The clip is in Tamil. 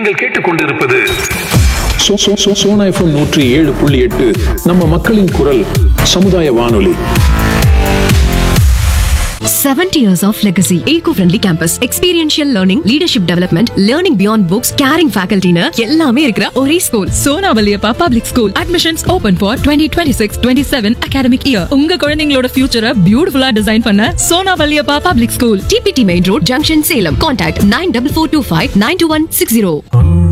நீங்கள் கேட்டுக்கொண்டிருப்பது சோனா FM 107.8 நம்ம மக்களின் குரல் சமுதாய வானொலி. 70 years of legacy. Eco-friendly campus, experiential learning, leadership development, learning beyond books, caring faculty னு எல்லாமே இருக்கிற ஒரே school Sona Valliappa public school. Admissions open for 2026-27 academic year. உங்க குழந்தைகளோட ஃபியூச்சரை பியூட்டிஃபுல்லா டிசைன் பண்ண Sona Valliappa public school, TPT Main Road, Junction, Salem. Contact 94425 92160.